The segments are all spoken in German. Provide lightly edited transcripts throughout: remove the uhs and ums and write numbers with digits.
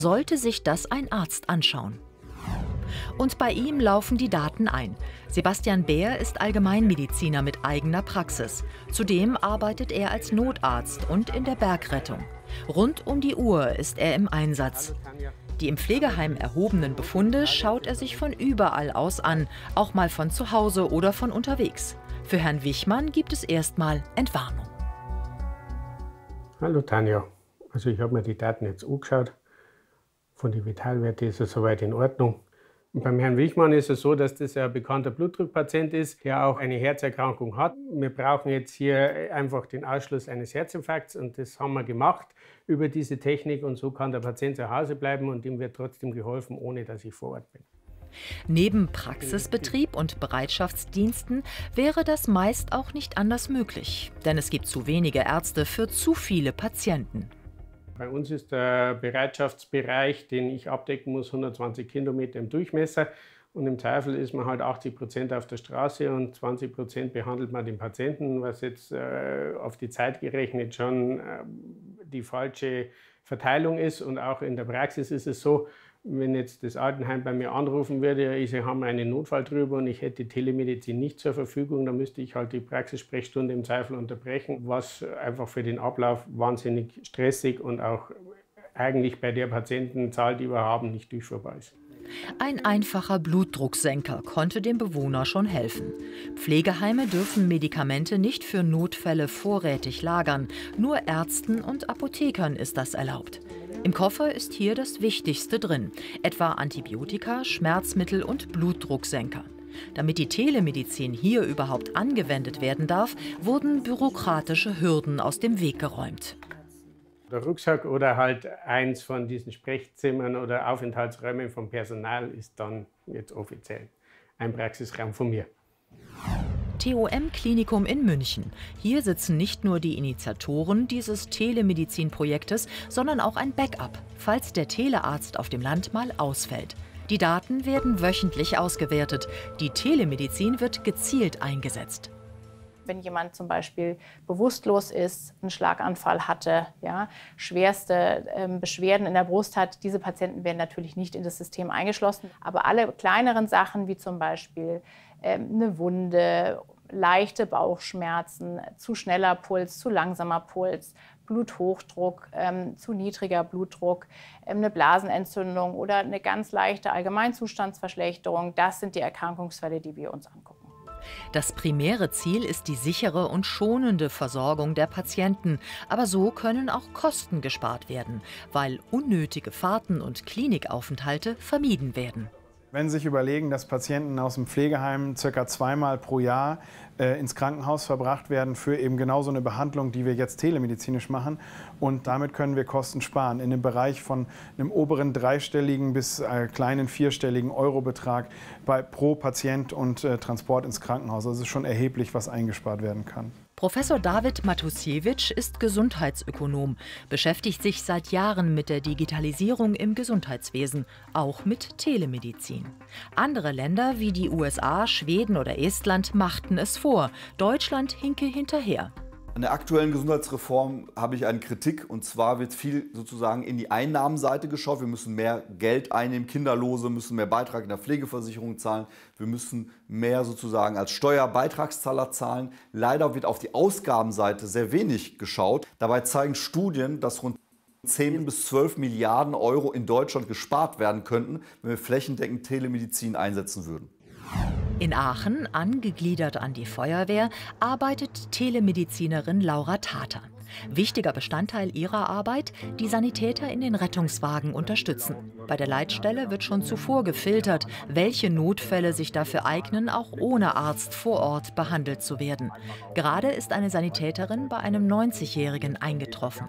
sollte sich das ein Arzt anschauen. Und bei ihm laufen die Daten ein. Sebastian Bär ist Allgemeinmediziner mit eigener Praxis. Zudem arbeitet er als Notarzt und in der Bergrettung. Rund um die Uhr ist er im Einsatz. Die im Pflegeheim erhobenen Befunde schaut er sich von überall aus an, auch mal von zu Hause oder von unterwegs. Für Herrn Wichmann gibt es erstmal Entwarnung. Hallo Tanja, also ich habe mir die Daten jetzt angeschaut. Von den Vitalwerten ist es soweit in Ordnung. Und beim Herrn Wichmann ist es so, dass das ein bekannter Blutdruckpatient ist, der auch eine Herzerkrankung hat. Wir brauchen jetzt hier einfach den Ausschluss eines Herzinfarkts und das haben wir gemacht über diese Technik und so kann der Patient zu Hause bleiben und ihm wird trotzdem geholfen, ohne dass ich vor Ort bin. Neben Praxisbetrieb und Bereitschaftsdiensten wäre das meist auch nicht anders möglich, denn es gibt zu wenige Ärzte für zu viele Patienten. Bei uns ist der Bereitschaftsbereich, den ich abdecken muss, 120 Kilometer im Durchmesser. Und im Zweifel ist man halt 80% auf der Straße und 20% behandelt man den Patienten, was jetzt auf die Zeit gerechnet schon die falsche Verteilung ist. Und auch in der Praxis ist es so, wenn jetzt das Altenheim bei mir anrufen würde, sie haben einen Notfall drüber und ich hätte Telemedizin nicht zur Verfügung, dann müsste ich halt die Praxissprechstunde im Zweifel unterbrechen, was einfach für den Ablauf wahnsinnig stressig und auch eigentlich bei der Patientenzahl, die wir haben, nicht durchführbar ist. Ein einfacher Blutdrucksenker konnte dem Bewohner schon helfen. Pflegeheime dürfen Medikamente nicht für Notfälle vorrätig lagern. Nur Ärzten und Apothekern ist das erlaubt. Im Koffer ist hier das Wichtigste drin, etwa Antibiotika, Schmerzmittel und Blutdrucksenker. Damit die Telemedizin hier überhaupt angewendet werden darf, wurden bürokratische Hürden aus dem Weg geräumt. Der Rucksack oder halt eins von diesen Sprechzimmern oder Aufenthaltsräumen vom Personal ist dann jetzt offiziell ein Praxisraum von mir. TOM-Klinikum in München. Hier sitzen nicht nur die Initiatoren dieses Telemedizin-Projektes, sondern auch ein Backup, falls der Telearzt auf dem Land mal ausfällt. Die Daten werden wöchentlich ausgewertet. Die Telemedizin wird gezielt eingesetzt. Wenn jemand zum Beispiel bewusstlos ist, einen Schlaganfall hatte, ja, schwerste Beschwerden in der Brust hat, diese Patienten werden natürlich nicht in das System eingeschlossen. Aber alle kleineren Sachen wie zum Beispiel eine Wunde, leichte Bauchschmerzen, zu schneller Puls, zu langsamer Puls, Bluthochdruck, zu niedriger Blutdruck, eine Blasenentzündung oder eine ganz leichte Allgemeinzustandsverschlechterung, das sind die Erkrankungsfälle, die wir uns angucken. Das primäre Ziel ist die sichere und schonende Versorgung der Patienten. Aber so können auch Kosten gespart werden, weil unnötige Fahrten und Klinikaufenthalte vermieden werden. Wenn Sie sich überlegen, dass Patienten aus dem Pflegeheim ca. 2-mal pro Jahr ins Krankenhaus verbracht werden für eben genau so eine Behandlung, die wir jetzt telemedizinisch machen. Und damit können wir Kosten sparen in dem Bereich von einem oberen dreistelligen bis kleinen vierstelligen Eurobetrag pro Patient und Transport ins Krankenhaus. Also es ist schon erheblich, was eingespart werden kann. Professor David Matusiewicz ist Gesundheitsökonom, beschäftigt sich seit Jahren mit der Digitalisierung im Gesundheitswesen, auch mit Telemedizin. Andere Länder wie die USA, Schweden oder Estland machten es vor. Deutschland hinke hinterher. An der aktuellen Gesundheitsreform habe ich eine Kritik, und zwar wird viel sozusagen in die Einnahmenseite geschaut. Wir müssen mehr Geld einnehmen, Kinderlose müssen mehr Beitrag in der Pflegeversicherung zahlen, wir müssen mehr sozusagen als Steuerbeitragszahler zahlen. Leider wird auf die Ausgabenseite sehr wenig geschaut. Dabei zeigen Studien, dass rund 10 bis 12 Milliarden Euro in Deutschland gespart werden könnten, wenn wir flächendeckend Telemedizin einsetzen würden. In Aachen, angegliedert an die Feuerwehr, arbeitet Telemedizinerin Laura Tater. Wichtiger Bestandteil ihrer Arbeit, die Sanitäter in den Rettungswagen unterstützen. Bei der Leitstelle wird schon zuvor gefiltert, welche Notfälle sich dafür eignen, auch ohne Arzt vor Ort behandelt zu werden. Gerade ist eine Sanitäterin bei einem 90-Jährigen eingetroffen.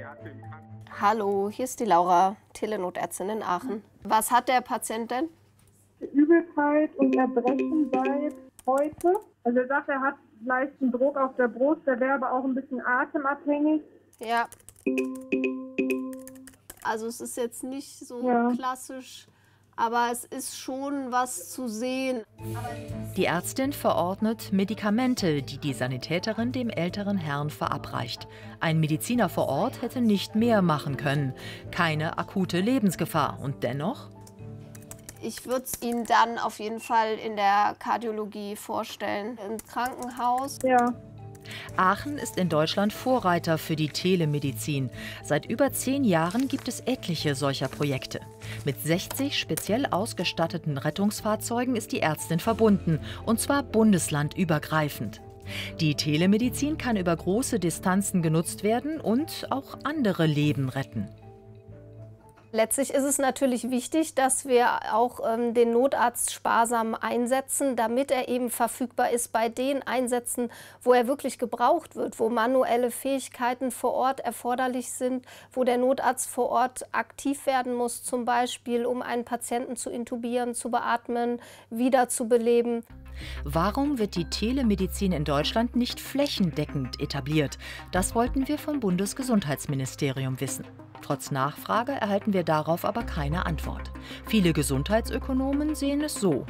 Hallo, hier ist die Laura, Telenotärztin in Aachen. Was hat der Patient denn? Übelkeit und Erbrechen seit heute. Also er sagt, er hat leichten Druck auf der Brust, der wäre aber auch ein bisschen atemabhängig. Ja. Also es ist jetzt nicht so klassisch aber es ist schon was zu sehen. Die Ärztin verordnet Medikamente, die die Sanitäterin dem älteren Herrn verabreicht. Ein Mediziner vor Ort hätte nicht mehr machen können. Keine akute Lebensgefahr. Und dennoch? Ich würde es Ihnen dann auf jeden Fall in der Kardiologie vorstellen, im Krankenhaus. Ja. Aachen ist in Deutschland Vorreiter für die Telemedizin. Seit über 10 Jahren gibt es etliche solcher Projekte. Mit 60 speziell ausgestatteten Rettungsfahrzeugen ist die Ärztin verbunden, und zwar bundeslandübergreifend. Die Telemedizin kann über große Distanzen genutzt werden und auch andere Leben retten. Letztlich ist es natürlich wichtig, dass wir auch den Notarzt sparsam einsetzen, damit er eben verfügbar ist bei den Einsätzen, wo er wirklich gebraucht wird, wo manuelle Fähigkeiten vor Ort erforderlich sind, wo der Notarzt vor Ort aktiv werden muss, zum Beispiel um einen Patienten zu intubieren, zu beatmen, wiederzubeleben. Warum wird die Telemedizin in Deutschland nicht flächendeckend etabliert? Das wollten wir vom Bundesgesundheitsministerium wissen. Trotz Nachfrage erhalten wir darauf aber keine Antwort. Viele Gesundheitsökonomen sehen es so.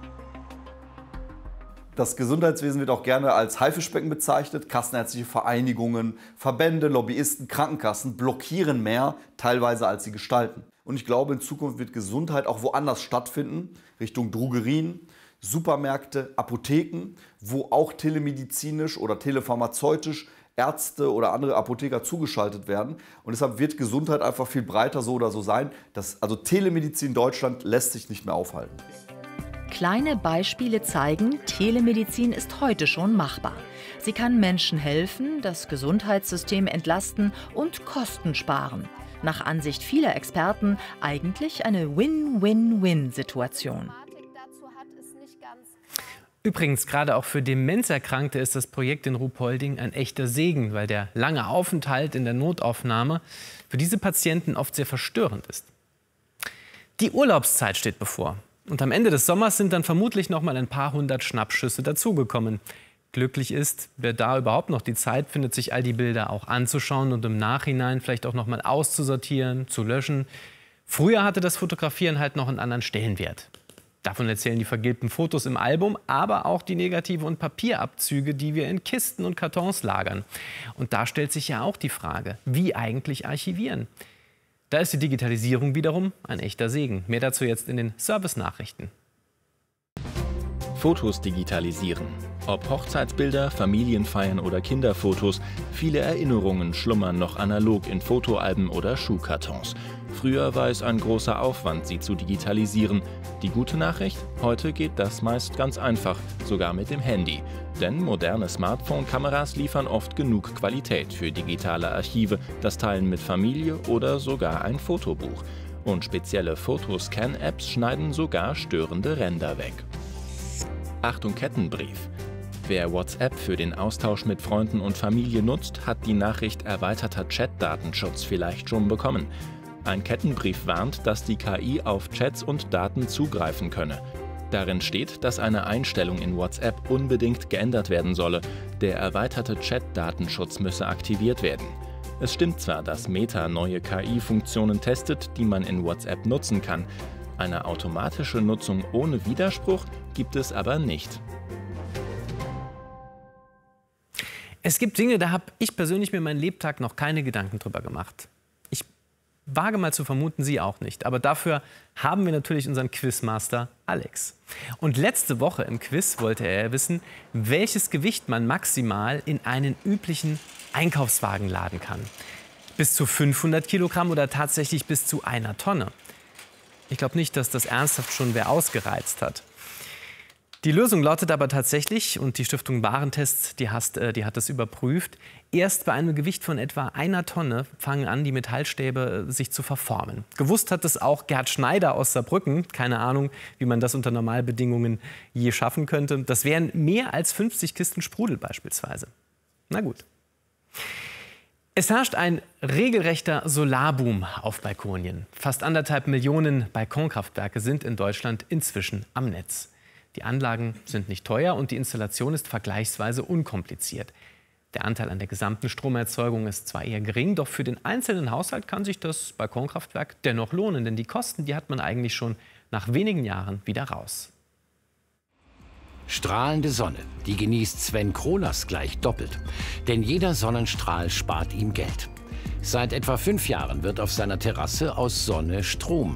Das Gesundheitswesen wird auch gerne als Haifischbecken bezeichnet. Kassenärztliche Vereinigungen, Verbände, Lobbyisten, Krankenkassen blockieren mehr, teilweise als sie gestalten. Und ich glaube, in Zukunft wird Gesundheit auch woanders stattfinden, Richtung Drogerien, Supermärkte, Apotheken, wo auch telemedizinisch oder telepharmazeutisch Ärzte oder andere Apotheker zugeschaltet werden. Und deshalb wird Gesundheit einfach viel breiter so oder so sein. Also Telemedizin in Deutschland lässt sich nicht mehr aufhalten. Kleine Beispiele zeigen, Telemedizin ist heute schon machbar. Sie kann Menschen helfen, das Gesundheitssystem entlasten und Kosten sparen. Nach Ansicht vieler Experten eigentlich eine Win-Win-Win-Situation. Übrigens, gerade auch für Demenzerkrankte ist das Projekt in Ruhpolding ein echter Segen, weil der lange Aufenthalt in der Notaufnahme für diese Patienten oft sehr verstörend ist. Die Urlaubszeit steht bevor. Und am Ende des Sommers sind dann vermutlich noch mal ein paar hundert Schnappschüsse dazugekommen. Glücklich ist, wer da überhaupt noch die Zeit findet, sich all die Bilder auch anzuschauen und im Nachhinein vielleicht auch noch mal auszusortieren, zu löschen. Früher hatte das Fotografieren halt noch einen anderen Stellenwert. Davon erzählen die vergilbten Fotos im Album, aber auch die Negative und Papierabzüge, die wir in Kisten und Kartons lagern. Und da stellt sich ja auch die Frage, wie eigentlich archivieren? Da ist die Digitalisierung wiederum ein echter Segen. Mehr dazu jetzt in den Service-Nachrichten. Fotos digitalisieren. Ob Hochzeitsbilder, Familienfeiern oder Kinderfotos, viele Erinnerungen schlummern noch analog in Fotoalben oder Schuhkartons. Früher war es ein großer Aufwand, sie zu digitalisieren. Die gute Nachricht? Heute geht das meist ganz einfach, sogar mit dem Handy. Denn moderne Smartphone-Kameras liefern oft genug Qualität für digitale Archive, das Teilen mit Familie oder sogar ein Fotobuch. Und spezielle Fotoscan-Apps schneiden sogar störende Ränder weg. Achtung, Kettenbrief. Wer WhatsApp für den Austausch mit Freunden und Familie nutzt, hat die Nachricht erweiterter Chat-Datenschutz vielleicht schon bekommen. Ein Kettenbrief warnt, dass die KI auf Chats und Daten zugreifen könne. Darin steht, dass eine Einstellung in WhatsApp unbedingt geändert werden solle. Der erweiterte Chat-Datenschutz müsse aktiviert werden. Es stimmt zwar, dass Meta neue KI-Funktionen testet, die man in WhatsApp nutzen kann. Eine automatische Nutzung ohne Widerspruch gibt es aber nicht. Es gibt Dinge, da habe ich persönlich mir meinen Lebtag noch keine Gedanken drüber gemacht. Ich wage mal zu vermuten, Sie auch nicht. Aber dafür haben wir natürlich unseren Quizmaster Alex. Und letzte Woche im Quiz wollte er wissen, welches Gewicht man maximal in einen üblichen Einkaufswagen laden kann. Bis zu 500 Kilogramm oder tatsächlich bis zu 1 Tonne. Ich glaube nicht, dass das ernsthaft schon wer ausgereizt hat. Die Lösung lautet aber tatsächlich, und die Stiftung Warentest, die hat das überprüft, erst bei einem Gewicht von etwa 1 Tonne fangen an, die Metallstäbe sich zu verformen. Gewusst hat es auch Gerd Schneider aus Saarbrücken. Keine Ahnung, wie man das unter Normalbedingungen je schaffen könnte. Das wären mehr als 50 Kisten Sprudel beispielsweise. Na gut. Es herrscht ein regelrechter Solarboom auf Balkonien. Fast 1,5 Millionen Balkonkraftwerke sind in Deutschland inzwischen am Netz. Die Anlagen sind nicht teuer und die Installation ist vergleichsweise unkompliziert. Der Anteil an der gesamten Stromerzeugung ist zwar eher gering, doch für den einzelnen Haushalt kann sich das Balkonkraftwerk dennoch lohnen, denn die Kosten, die hat man eigentlich schon nach wenigen Jahren wieder raus. Strahlende Sonne, die genießt Sven Krolas gleich doppelt. Denn jeder Sonnenstrahl spart ihm Geld. Seit etwa 5 Jahren wird auf seiner Terrasse aus Sonne Strom